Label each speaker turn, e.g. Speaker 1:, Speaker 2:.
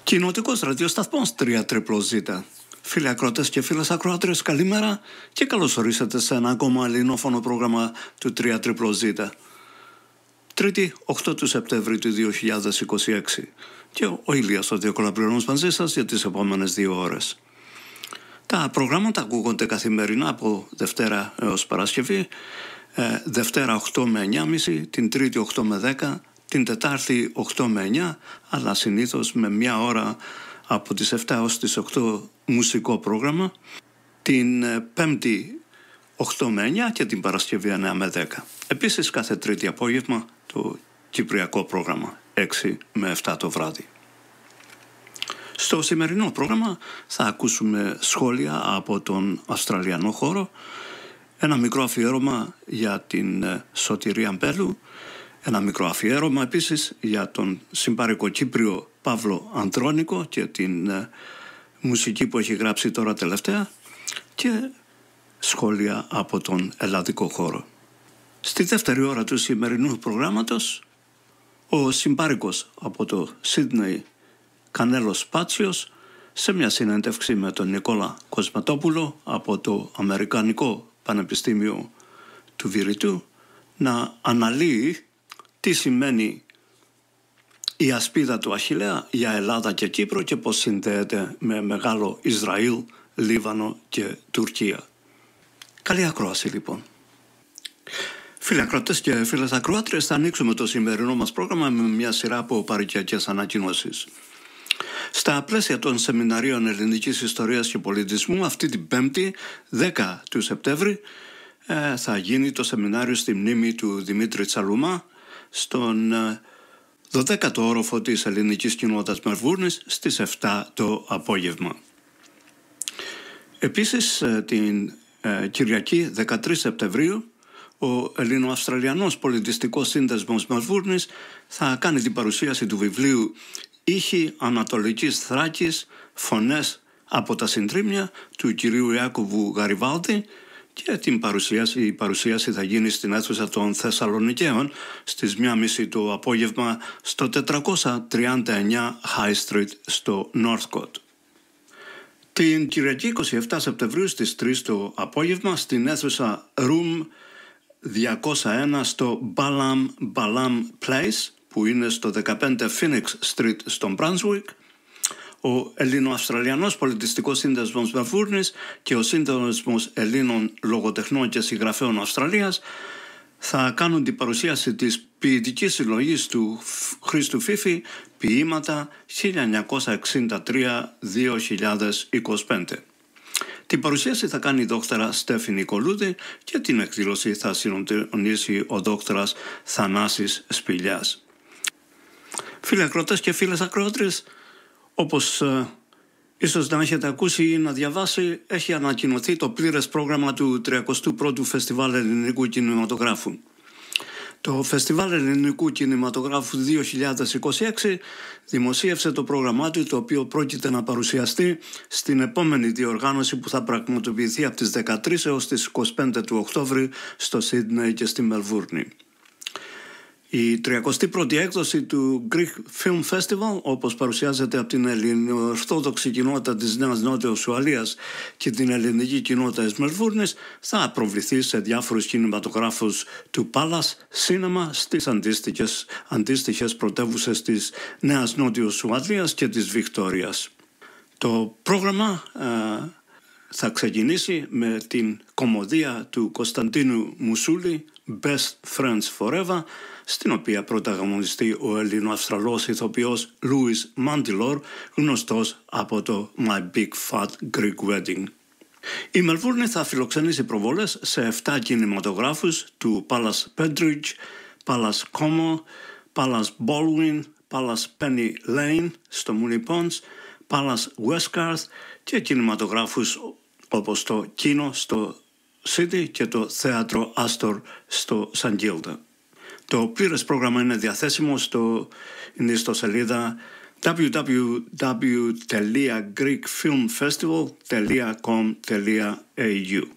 Speaker 1: Κοινοτικός ραδιοσταθμός 3ZZZ. Φίλοι ακροατές και φίλες ακροάτριες, καλημέρα και καλώς ορίσατε σε ένα ακόμα ελληνόφωνο πρόγραμμα του 3ZZZ. Τρίτη, 8 του Σεπτέμβρη του 2026. Και ο Ηλίας ο Διακολαπληρώνος μαζί σας για τις επόμενες 2 ώρες. Τα προγράμματα ακούγονται καθημερινά από Δευτέρα έως Παρασκευή. Δευτέρα 8 με 9.30, την Τρίτη 8 με 10, την Τετάρτη 8 με 9, αλλά συνήθως με 1 ώρα από τις 7 έως τις 8 μουσικό πρόγραμμα, την Πέμπτη 8 με 9 και την Παρασκευή 9 με 10. Επίσης κάθε Τρίτη απόγευμα το κυπριακό πρόγραμμα 6 με 7 το βράδυ. Στο σημερινό πρόγραμμα θα ακούσουμε σχόλια από τον Αυστραλιανό χώρο, ένα μικρό αφιέρωμα για την Σωτηρία Μπέλου, ένα μικρό αφιέρωμα επίσης για τον συμπάρικο Κύπριο Παύλο Αντρώνικο και την μουσική που έχει γράψει τώρα τελευταία και σχόλια από τον ελλαδικό χώρο. Στη δεύτερη ώρα του σημερινού προγράμματος, ο συμπάρικος από το Σίδνεϊ Κανέλος Πάτσιος, σε μια συνέντευξη με τον Νικόλα Κοσματόπουλο από το Αμερικανικό Πανεπιστήμιο του Βηρητού, να αναλύει τι σημαίνει η ασπίδα του Αχιλλέα για Ελλάδα και Κύπρο και πώς συνδέεται με μεγάλο Ισραήλ, Λίβανο και Τουρκία. Καλή ακρόαση λοιπόν. Φίλοι ακροατές και φίλες ακροάτριες, θα ανοίξουμε το σημερινό μας πρόγραμμα με μια σειρά από παροικιακές ανακοινώσεις. Στα πλαίσια των σεμιναρίων ελληνικής ιστορίας και πολιτισμού, αυτή την Πέμπτη, 10 του Σεπτέμβρη, θα γίνει το σεμινάριο στη μνήμη του Δημήτρη Τσαλουμά στον 12ο όροφο της ελληνικής κοινότητας Μελβούρνης στις 7 το απόγευμα. Επίσης, την Κυριακή 13 Σεπτεμβρίου, ο Ελληνοαυστραλιανός Πολιτιστικός Σύνδεσμος Μελβούρνης θα κάνει την παρουσίαση του βιβλίου «Ήχοι Ανατολικής Θράκης, φωνές από τα συντρίμμια» του κυρίου Ιάκωβου Γαριβάλτη, και η παρουσίαση θα γίνει στην αίθουσα των Θεσσαλονικαίων στις 1.30 το απόγευμα στο 439 High Street στο Northcote. Την Κυριακή 27 Σεπτεμβρίου στις 3 το απόγευμα στην αίθουσα Room 201 στο Balam Place, που είναι στο 15 Phoenix Street στο Brunswick, ο Ελληνοαυστραλιανός Πολιτιστικός Σύνδεσμος Μελβούρνης και ο Σύνδεσμος Ελλήνων Λογοτεχνών και Συγγραφέων Αυστραλίας θα κάνουν την παρουσίαση της ποιητικής συλλογής του Χρήστου Φίφη «Ποίηματα 1963-2025». Την παρουσίαση θα κάνει η δόκτωρα Στέφη Νικολούδη και την εκδήλωση θα συντονίσει ο δόκτωρας Θανάσης Σπηλιάς. Φίλοι ακροατές και φίλες ακροάτριες, όπως ίσως να έχετε ακούσει ή να διαβάσει, έχει ανακοινωθεί το πλήρες πρόγραμμα του 31ου Φεστιβάλ Ελληνικού Κινηματογράφου. Το Φεστιβάλ Ελληνικού Κινηματογράφου 2026 δημοσίευσε το πρόγραμμά του, το οποίο πρόκειται να παρουσιαστεί στην επόμενη διοργάνωση που θα πραγματοποιηθεί από τις 13 έως τις 25 του Οκτώβρη στο Σίδνεϊ και στη Μελβούρνη. Η 31η έκδοση του Greek Film Festival, όπως παρουσιάζεται από την ελληνοορθόδοξη κοινότητα της Νέας Νότιας Ουαλίας και την ελληνική κοινότητα της Μελβούρνης, θα προβληθεί σε διάφορους κινηματογράφους του Palace Cinema στις αντίστοιχες πρωτεύουσες της Νέας Νότιας Ουαλίας και της Βικτόριας. Το πρόγραμμα θα ξεκινήσει με την κομμωδία του Κωνσταντίνου Μουσούλη «Best Friends Forever», στην οποία πρωταγωνιστεί ο Ελληνοαυστραλός ηθοποιός Λούις Μάντιλορ, γνωστός από το My Big Fat Greek Wedding. Η Μελβούρνη θα φιλοξενήσει προβολές σε 7 κινηματογράφους του Palace Pentridge, Palace Como, Palace Baldwin, Palace Penny Lane στο Moonee Ponds, Palace Westgarth και κινηματογράφους όπως το Kino στο City και το Θέατρο Astor στο St. Kilda. Το πλήρες πρόγραμμα είναι διαθέσιμο στο ιστοσελίδα www.greekfilmfestival.com.au.